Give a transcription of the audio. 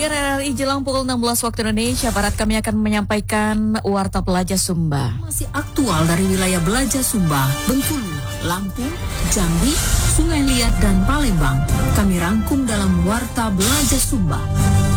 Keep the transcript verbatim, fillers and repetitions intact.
Pendengar R R I jelang pukul enam belas waktu Indonesia Barat, kami akan menyampaikan Warta Belaja Sumba. Masih aktual dari wilayah Belaja Sumba, Bengkulu, Lampung, Jambi, Sungai Liat, dan Palembang. Kami rangkum dalam Warta Belaja Sumba.